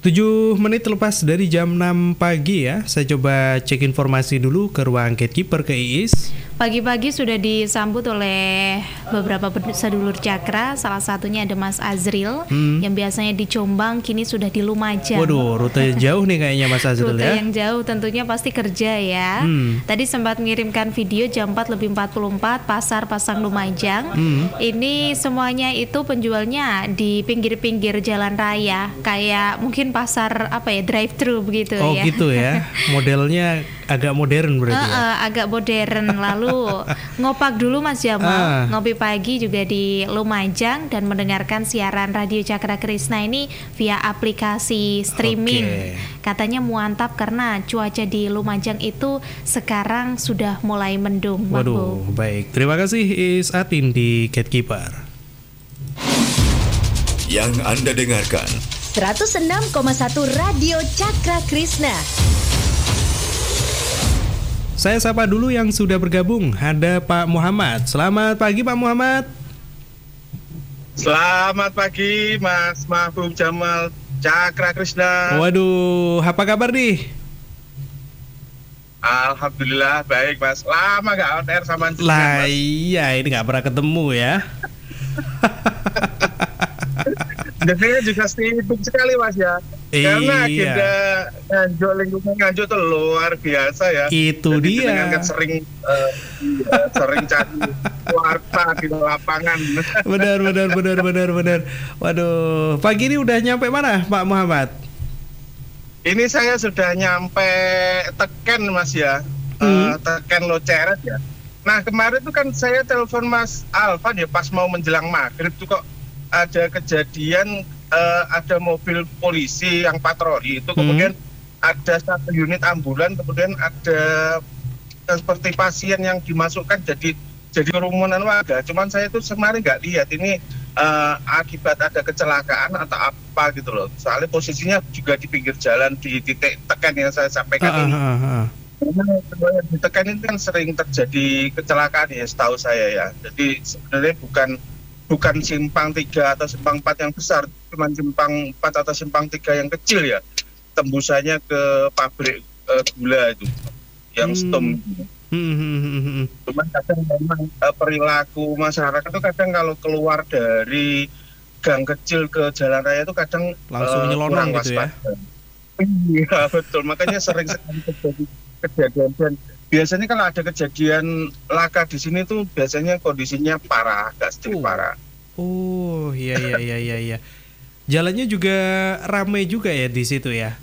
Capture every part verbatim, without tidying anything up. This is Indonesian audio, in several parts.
tujuh menit lepas dari jam enam pagi ya. Saya coba cek informasi dulu ke ruang gatekeeper ke Iis. Pagi-pagi sudah disambut oleh beberapa sedulur Cakra. Salah satunya ada Mas Azril hmm. yang biasanya di Jombang, kini sudah di Lumajang. Waduh, rute jauh nih kayaknya Mas Azril rute ya. Rute yang jauh tentunya pasti kerja ya. hmm. Tadi sempat mengirimkan video jam empat lebih empat puluh empat Pasar Pasang Lumajang. hmm. Ini semuanya itu penjualnya di pinggir-pinggir jalan raya, kayak mungkin pasar apa ya, drive thru begitu oh, ya. Oh gitu ya. Modelnya agak modern berarti uh, uh, ya. Agak modern. Lalu ngopak dulu Mas Jamal, ah. ngopi pagi juga di Lumajang dan mendengarkan siaran Radio Cakra Krishna ini via aplikasi streaming. Okay. Katanya mantap karena cuaca di Lumajang itu sekarang sudah mulai mendung. Waduh, Mampu. Baik. Terima kasih Is Atin di Gatekeeper. Yang Anda dengarkan seratus enam koma satu Radio Cakra Krishna. Saya sapa dulu yang sudah bergabung. Ada Pak Muhammad. Selamat pagi Pak Muhammad. Selamat pagi Mas Mahfud Jamal Cakra Krishna. Waduh, apa kabar nih? Alhamdulillah baik Mas. Lama gak on air sama Mas. Lah iya, ini gak pernah ketemu ya. Biasanya juga sibuk sekali Mas ya. Iya. Karena agenda Nganjuk, lingkungan Nganjuk itu luar biasa ya. Itu jadi dia. Kan sering uh, ya, sering cari warta di lapangan. Benar, benar, benar, benar, benar. Waduh, pagi ini udah nyampe mana Pak Muhammad? Ini saya sudah nyampe Teken Mas ya. Hmm. Uh, Teken Loceret ya. Nah kemarin tuh kan saya telepon Mas Alvan ya pas mau menjelang maghrib tuh kok ada kejadian uh, ada mobil polisi yang patroli itu kemudian hmm. ada satu unit ambulan, kemudian ada uh, seperti pasien yang dimasukkan jadi jadi kerumunan warga. Cuman saya itu kemarin nggak lihat ini uh, akibat ada kecelakaan atau apa gitu loh. Soalnya posisinya juga di pinggir jalan di titik Teken yang saya sampaikan uh, ini. Uh, uh, uh. Karena di Teken ini kan sering terjadi kecelakaan ya setahu saya ya. Jadi sebenarnya bukan bukan simpang tiga atau simpang empat yang besar, cuma simpang empat atau simpang tiga yang kecil ya, tembusannya ke pabrik uh, gula itu, yang stom. Hmm. Cuma kadang memang uh, perilaku masyarakat itu kadang kalau keluar dari gang kecil ke jalan raya itu kadang langsung uh, nyelonong gitu ya. Iya betul, makanya sering sekali terjadi kejadian dan biasanya kalau ada kejadian laka di sini tuh biasanya kondisinya parah, agak sedikit oh. parah. Oh, iya iya iya iya iya. Jalannya juga ramai juga ya di situ ya.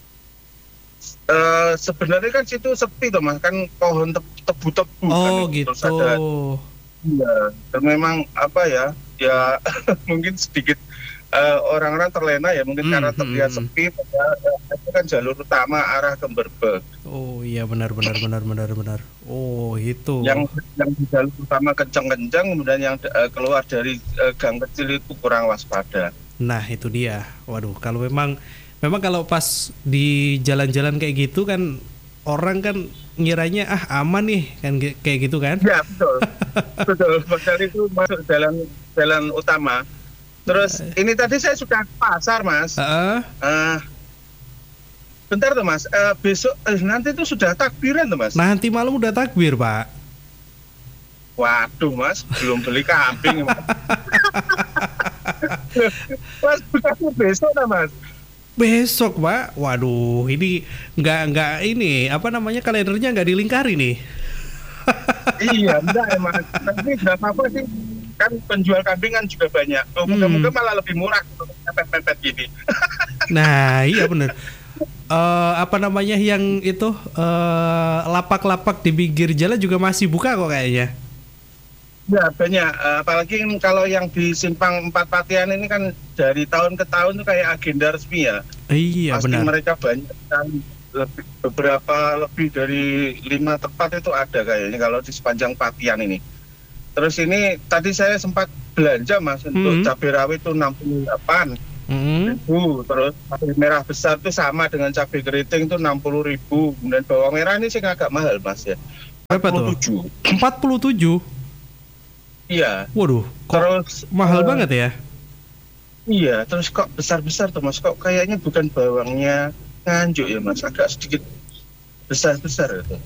Uh, sebenarnya kan situ sepi tuh Mas, kan pohon te- tebu-tebu. Oh kan, gitu. Terus ada, ya, dan memang apa ya, ya mungkin sedikit uh, orang-orang terlena ya, mungkin hmm, karena terlihat hmm. sepi. Padahal itu kan jalur utama arah ke Berbek. Oh iya benar benar benar benar benar. Oh itu. Yang yang di jalur utama kencang-kencang, kemudian yang uh, keluar dari uh, gang kecil itu kurang waspada. Nah itu dia. Waduh, kalau memang memang kalau pas di jalan-jalan kayak gitu kan orang kan ngiranya ah aman nih kan kayak gitu kan? Ya betul, betul. Padahal itu masuk jalan jalan utama. Terus uh, ini tadi saya sudah ke pasar Mas. Uh, uh, bentar tuh Mas. Uh, besok eh, nanti itu sudah takbiran tuh Mas. Nanti malam udah takbir Pak. Waduh Mas, belum beli kambing. Mas, mas bukannya besok lah Mas. Besok Pak, waduh ini nggak nggak ini apa namanya kalendernya nggak dilingkari nih. Iya enggak ya Mas, tapi nggak apa-apa sih, kan penjual kambing kan juga banyak. Oh, moga-moga hmm. malah lebih murah pepet-pepet gini. Nah iya bener. Uh, apa namanya yang itu uh, lapak-lapak di pinggir jalan juga masih buka kok kayaknya. Ya banyak, uh, apalagi kalau yang di Simpang Empat Patian ini kan dari tahun ke tahun itu kayak agenda resmi ya. Iya pasti benar. Mereka banyak kan, lebih, beberapa lebih dari lima tempat itu ada kayaknya kalau di sepanjang Patian ini. Terus ini tadi saya sempat belanja Mas mm-hmm. untuk cabai rawit itu enam puluh delapan ribu, terus cabai merah besar itu sama dengan cabai keriting itu enam puluh ribu, kemudian bawang merah ini sih agak mahal Mas ya. Berapa tuh? empat puluh tujuh. Iya. Waduh, kok terus mahal uh, banget ya? Iya, terus kok besar-besar tuh Mas, kok kayaknya bukan bawangnya Nganjuk ya Mas, agak sedikit besar-besar itu.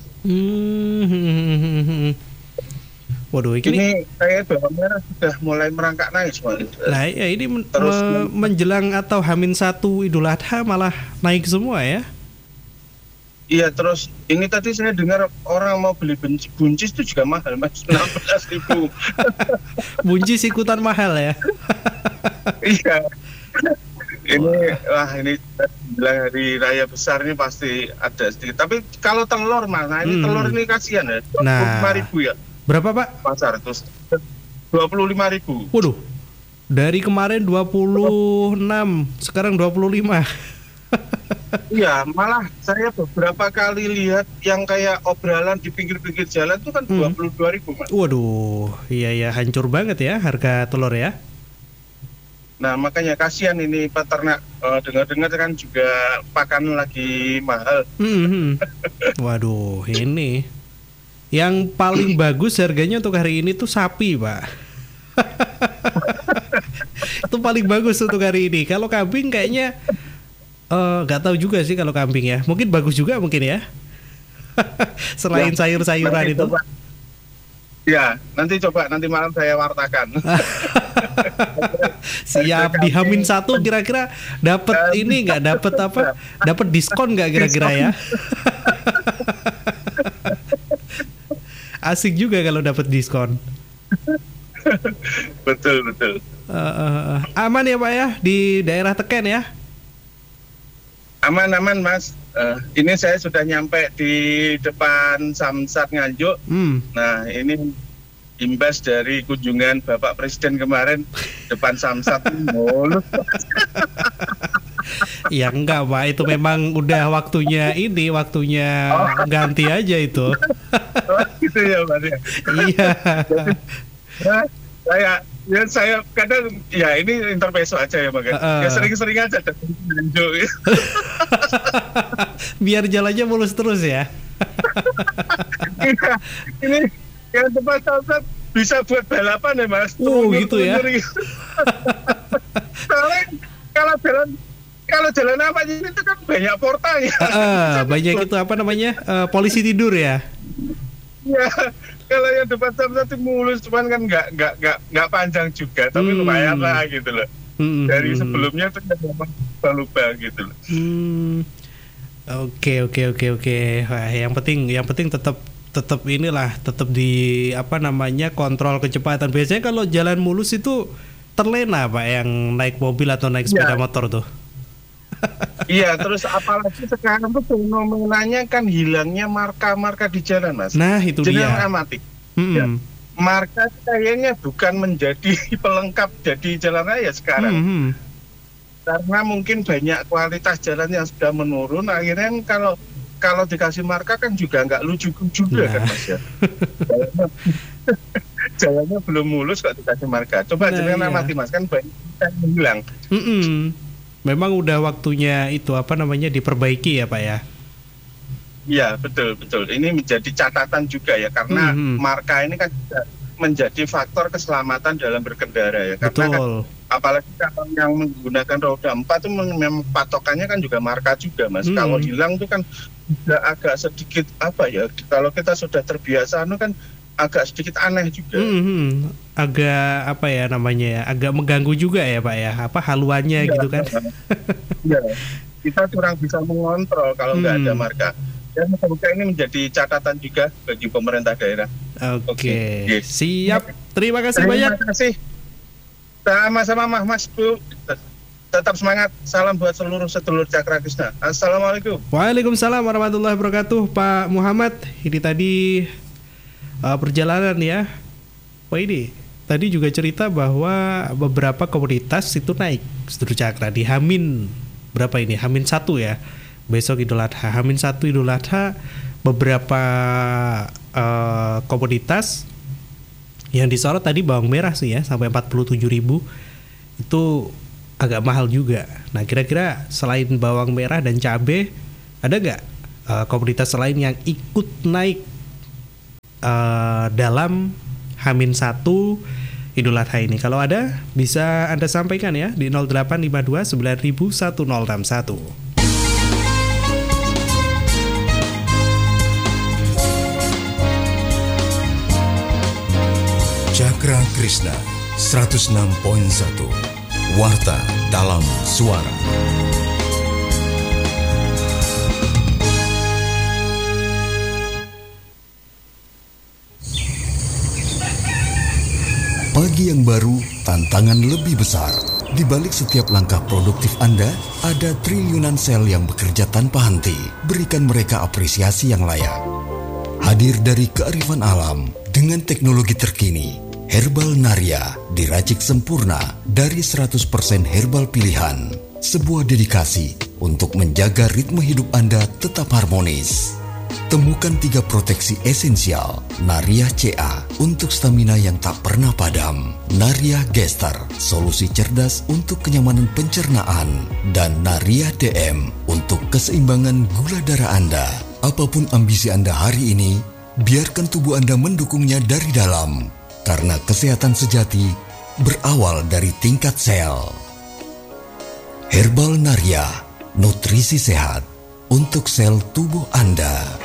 Hmm. Waduh, ini, ini kayak bawang merah sudah mulai merangkak naik semua. Nah, ya ini men- Terus me- menjelang atau Hamin satu Idul Adha malah naik semua ya? Iya, terus ini tadi saya dengar orang mau beli buncis, buncis itu juga mahal Mas, enam belas ribu. Buncis ikutan mahal ya? Iya. Ini wah ini bilang hari raya besar ini pasti ada sedikit. Tapi kalau telur Mas, nah ini Hmm. telur ini kasihan ya, dua puluh lima ribu ya. Berapa Pak? Pasar terus dua puluh lima ribu. Waduh, dari kemarin dua puluh enam, sekarang dua puluh lima. Iya, malah saya beberapa kali lihat yang kayak obralan di pinggir-pinggir jalan itu kan Hmm. dua puluh dua ribu Mas. Waduh, iya ya, hancur banget ya harga telur ya. Nah makanya kasihan ini peternak, uh, dengar-dengar kan juga pakan lagi mahal. Hmm. Waduh, ini yang paling bagus harganya untuk hari ini tuh sapi Pak. Itu paling bagus untuk hari ini. Kalau kambing kayaknya nggak uh, tahu juga sih kalau kambing ya. Mungkin bagus juga mungkin ya. Selain Ya, sayur-sayuran nanti itu. Coba. Ya, nanti coba nanti malam saya wartakan. Siap, di Hamin satu kira-kira dapat ini nggak, dapat apa? Dapat diskon nggak kira-kira ya? Asik juga kalau dapat diskon. Betul betul. Uh, uh, aman ya Pak ya di daerah Teken ya? Aman aman Mas. Uh, ini saya sudah nyampe di depan Samsat Nganjuk. Hmm. Nah ini imbas dari kunjungan Bapak Presiden kemarin depan Samsat mulus. Ya enggak Pak, itu memang udah waktunya ini, waktunya ganti aja itu. Oh, gitu ya Mas ya. Iya. Nah, saya ya saya kadang ya ini intermezzo aja ya Bang. Uh-uh. Ya sering-sering aja datang ke Nganjuk. Biar jalannya mulus terus ya. Iya, ini yang tempat Samsat bisa buat balapan ya Mas. Oh, gitu ya. Soalnya kalau jalan kalau jalan apa ini itu kan banyak portalnya. Uh, banyak itu apa namanya uh, polisi tidur ya. Ya, kalau yang depan Samsat itu mulus, cuman kan nggak nggak nggak nggak panjang juga, tapi Hmm. lumayan lah gitu loh. Hmm. Dari sebelumnya tuh kan memang lubang gitu loh. Hmm. Oke oke oke oke. Wah, yang penting yang penting tetap tetap inilah tetap di apa namanya kontrol kecepatan. Biasanya kalau jalan mulus itu terlena Pak yang naik mobil atau naik sepeda Ya. motor tuh. Iya, terus apalagi sekarang tuh fenomenanya kan hilangnya marka-marka di jalan Mas. Nah itu Jadi dia. amati. Mm-mm. Ya. Marka kayaknya bukan menjadi pelengkap jadi jalan raya sekarang. Mm-hmm. Karena mungkin banyak kualitas jalan yang sudah menurun, akhirnya kan kalau kalau dikasih marka kan juga nggak lucu juga Nah. kan Mas ya. Jalannya, jalannya belum mulus kok dikasih marka. Coba Nah, jenengan iya. amati Mas, kan banyak yang hilang. Mm-mm. Memang udah waktunya itu apa namanya diperbaiki ya Pak ya. Iya betul betul. Ini menjadi catatan juga ya, karena Mhm. marka ini kan juga menjadi faktor keselamatan dalam berkendara ya. Karena kan, Betul. apalagi kalau yang menggunakan roda empat itu memang patokannya kan juga marka juga Mas. Hmm. Kalau hilang itu kan juga agak sedikit apa ya, kalau kita sudah terbiasa itu kan agak sedikit aneh juga. Mhm. Agak apa ya namanya ya, agak mengganggu juga ya Pak ya, apa haluannya Iya. gitu kan. Iya. Kita kurang bisa mengontrol kalau nggak Hmm. ada marka. Dan semoga ini menjadi catatan juga bagi pemerintah daerah. Oke, Oke. siap. Terima kasih Terima banyak. kasih. Sama-sama Mas Bu. Tetap semangat. Salam buat seluruh sedulur Cakra Krishna. Assalamualaikum. Waalaikumsalam warahmatullahi wabarakatuh Pak Muhammad. Ini tadi uh, perjalanan ya. Wah ini tadi juga cerita bahwa beberapa komoditas itu naik sedulur Cakra di Hamin berapa ini? Hamin satu ya. Besok Idul Adha. Hamin satu Idul Adha beberapa uh, komoditas yang disorot tadi bawang merah sih ya sampai empat puluh tujuh ribu itu agak mahal juga. Nah kira-kira selain bawang merah dan cabai ada nggak uh, komoditas lain yang ikut naik uh, dalam Hamin satu Idul Adha ini. Kalau ada, bisa Anda sampaikan ya di nol delapan lima dua sembilan nol nol satu nol enam satu. Cakra Krishna seratus enam koma satu. Warta dalam suara. Pagi yang baru, tantangan lebih besar. Di balik setiap langkah produktif Anda, ada triliunan sel yang bekerja tanpa henti. Berikan mereka apresiasi yang layak. Hadir dari kearifan alam dengan teknologi terkini, Herbal Narya diracik sempurna dari seratus persen herbal pilihan. Sebuah dedikasi untuk menjaga ritme hidup Anda tetap harmonis. Temukan tiga proteksi esensial Narya C A untuk stamina yang tak pernah padam, Narya Gester, solusi cerdas untuk kenyamanan pencernaan, dan Narya D M untuk keseimbangan gula darah Anda. Apapun ambisi Anda hari ini, biarkan tubuh Anda mendukungnya dari dalam, karena kesehatan sejati berawal dari tingkat sel. Herbal Narya, nutrisi sehat untuk sel tubuh Anda.